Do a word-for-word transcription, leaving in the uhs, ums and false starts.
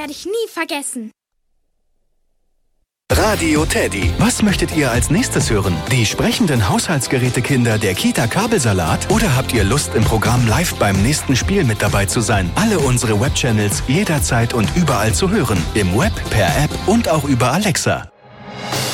werde ich nie vergessen. Radio Teddy. Was möchtet ihr als nächstes hören? Die sprechenden Haushaltsgerätekinder der Kita Kabelsalat? Oder habt ihr Lust, im Programm live beim nächsten Spiel mit dabei zu sein? Alle unsere Webchannels jederzeit und überall zu hören. Im Web, per App und auch über Alexa.